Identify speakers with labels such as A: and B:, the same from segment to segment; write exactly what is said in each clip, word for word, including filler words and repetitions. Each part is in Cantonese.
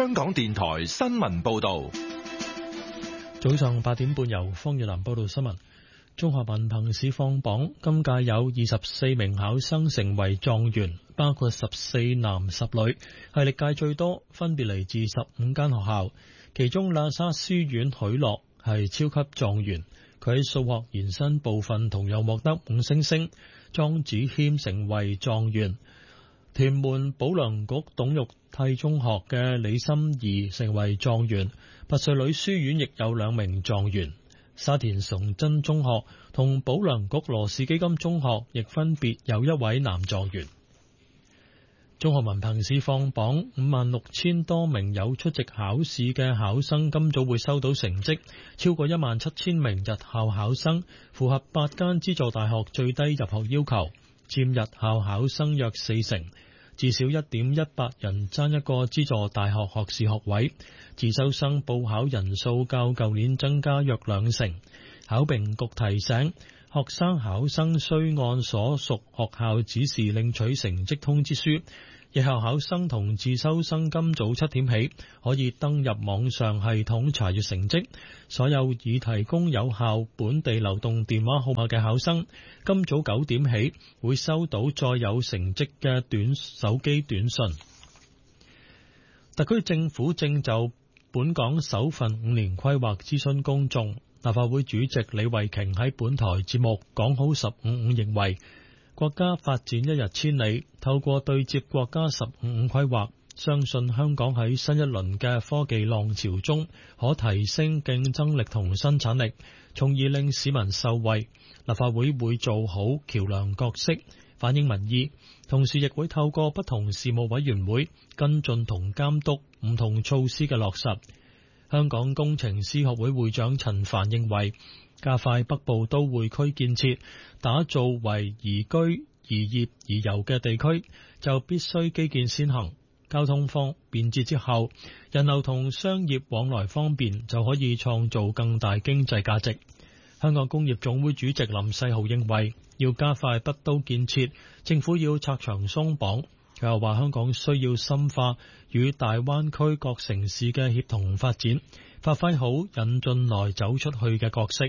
A: 香港電台新聞報道。
B: 早上八點半由方月蘭報道新聞。中學文憑試放榜，今屆有二十四名考生成為狀元，包括十四男十女，係歷屆最多，分別嚟自十五間學校。其中喇沙書院許樂係超級狀元，佢喺數學延伸部分同樣獲得五星星。莊子謙成為狀元，屯門保良局董玉娣中學嘅李心怡成為狀元，拔萃女書院亦有兩名狀元。沙田崇真中學同保良局羅氏基金中學亦分別有一位男狀元。中學文憑試放榜，五萬六千多名有出席考試嘅考生今早會收到成績，超過一萬七千名日校考生符合八間資助大學最低入學要求，佔日校考生約四成。至少一點一八人爭一個資助大學學士學位，自修生報考人數較舊年增加約兩成。考評局提醒學生考生需按所屬學校指示領取成績通知書。日校考生同自修生今早七點起可以登入網上系統查閱成績。所有已提供有效本地流動電話號碼嘅考生，今早九點起會收到載有成績嘅短手機短信。特區政府正就本港首份五年規劃諮詢公眾。立法會主席李慧瓊喺本台節目講好十五五認為，國家發展一日千里，透過對接國家十五五規劃，相信香港喺新一輪嘅科技浪潮中，可提升競爭力同生產力，從而令市民受惠。立法會會做好橋梁角色，反映民意，同時亦會透過不同事務委員會跟進同監督唔同措施嘅落實。香港工程師學會會長陳帆認為，加快北部都會區建設，打造為宜居、宜業、宜遊嘅地區，就必須基建先行，交通方便捷之後，人流同商業往來方便，就可以創造更大經濟價值。香港工業總會主席林世豪認為，要加快北都建設，政府要拆牆鬆綁。佢又話，香港需要深化與大灣區各城市嘅協同發展，發揮好引進來走出去嘅角色。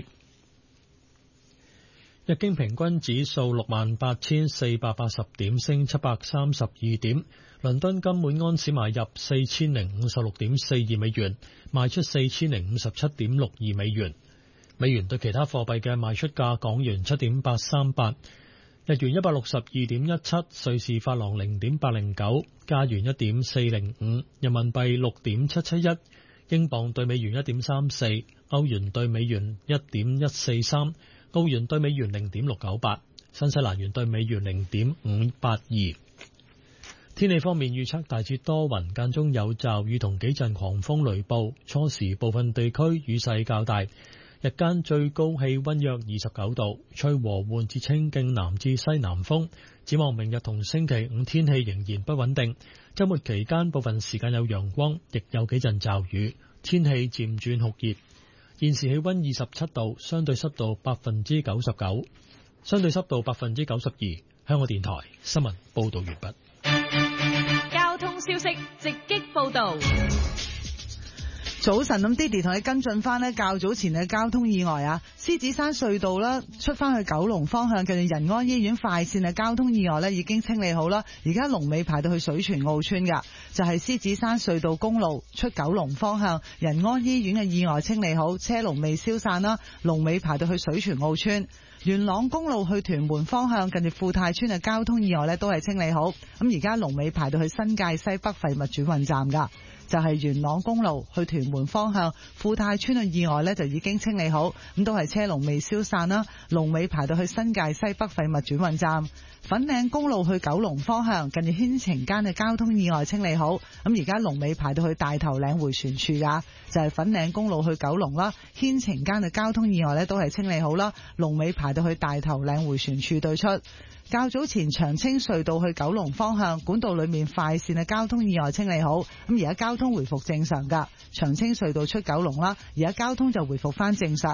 B: 日經平均指數六萬八千四百八十點，升七百三十二點。倫敦金每安士買入四千零五十六點四二美元，賣出四千零五十七點六二美元。美元對其他貨幣嘅賣出價：港元七點八三八，日元一百六十二點一七，瑞士法郎零點八零九，加元一點四零五，人民幣六點七七一，英鎊對美元一點三四，歐元對美元一點一四三，澳元對美元零點六九八，新西蘭元對美元零點五八二。天氣方面預測大致多雲，間中有驟雨同幾陣狂風雷暴，初時部分地區雨勢較大。日間最高氣溫約二十九度，吹和緩至清勁南至西南風。展望明日同星期五天氣仍然不穩定，周末期間部分時間有陽光，亦有幾陣驟雨，天氣漸轉酷熱。現時氣溫二十七度，相對濕度百分之九十九，相對濕度百分之九十二。香港電台新聞報道完畢。
C: 交通消息直擊報道。
D: 早晨，咁 Diddy 同你跟進翻呢較早前嘅交通意外啊，獅子山隧道啦，出翻去九龍方向近住仁安醫院快線嘅交通意外呢已經清理好啦，而家龍尾排到去水泉澳村噶，就係獅子山隧道公路出九龍方向仁安醫院嘅意外清理好，車龍未消散啦，龍尾排到去水泉澳村。元朗公路去屯門方向近住富泰村嘅交通意外呢都係清理好，咁而家龍尾排到去新界西北廢物轉運站噶。就係元朗公路去屯門方向富泰村嘅意外呢就已經清理好，咁都係車龍未消散啦，龍尾排到去新界西北廢物轉運站。粉嶺公路去九龍方向近住軒晴間嘅交通意外清理好，咁而家龍尾排到去大頭嶺迴旋處噶，就係粉嶺公路去九龍啦，軒晴間嘅交通意外呢都係清理好啦，龍尾排到去大頭嶺迴旋處對出。較早前長青隧道去九龍方向管道裏面快線嘅交通意外清理好，咁而家交通回復正常噶，長青隧道出九龍啦，而家交通就回復翻正常。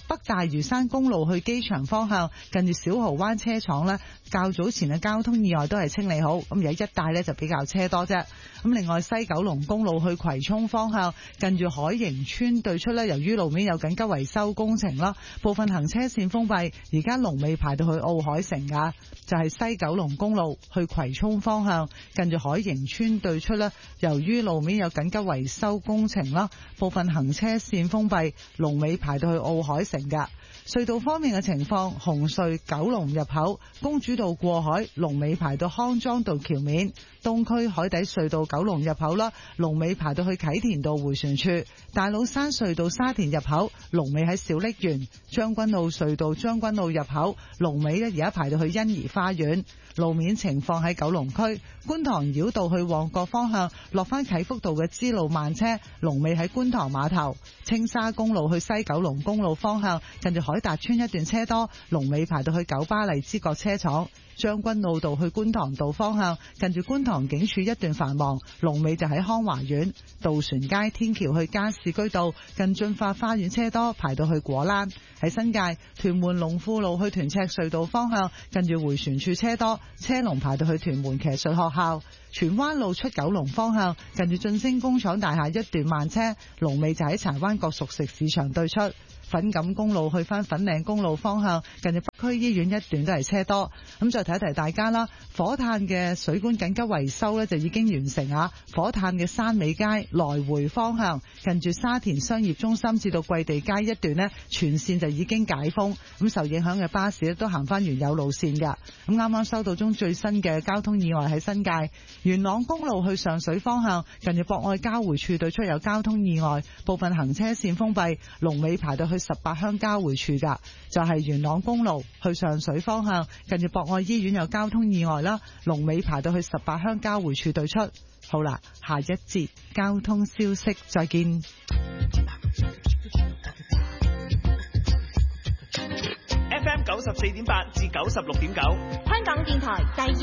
D: 北大嶼山公路去機場方向，近住小蠔灣車廠呢，較早前嘅交通意外都係清理好，咁而家一帶呢就比較車多啫。咁另外西九龍公路去葵涌方向，近住海盈村對出呢，由於路面有緊急維修工程啦，部分行車線封閉，而家龍尾排到去奧海城噶，就係、是、西九龍公路去葵涌方向，近住海盈村對出呢，由於路面有緊急維修工程啦，部分行車線封閉，龍尾排到去奧海城噶。隧道方面嘅情況，紅隧九龍入口公主道過海，龍尾排到康莊道橋面；東區海底隧道九龍入口啦，龍尾排到去啟田道迴旋處；大老山隧道沙田入口，龍尾喺小瀝源；將軍澳隧道將軍澳入口，龍尾呢而家排到去欣怡花園。路面情況喺九龍區觀塘繞道去旺角方向，落返啟福道嘅支路慢車，龍尾喺觀塘碼頭；青沙公路去西九龍公路方向，近住海達村一段車多，龍尾排到去九巴荔枝角車廠；將軍澳道去觀塘道方向，近住觀塘警署一段繁忙，龍尾就喺康華苑；渡船街天橋去加士居道，近駿發花園車多，排到去果欄。喺新界屯門龍富路去屯赤隧道方向，近住迴旋處車多，車龍排到去屯門騎術學校；荃灣路出九龍方向，近住晉升工廠大廈一段慢車，龍尾就喺柴灣角熟食市場對出；粉錦公路去返粉嶺公路方向，近住北區醫院一段都係車多。咁再提一提大家啦，火炭嘅水管緊急維修呢就已經完成啊！火炭嘅山尾街來回方向，近住沙田商業中心至到桂地街一段呢，全線就已經解封，咁受影響嘅巴士都行翻原有路線㗎。咁啱啱收到中最新嘅交通意外喺新界元朗公路去上水方向，近住博愛交匯處對出有交通意外，部分行車線封閉，龍尾排到去十八鄉交匯處㗎。就係、是、元朗公路去上水方向，近住博愛醫院有交通意外啦，龍尾排到去十八鄉交匯處對出。好啦，下一節交通消息再見。
E: F M 九十四點八至九十六點九，
C: 香港電台第二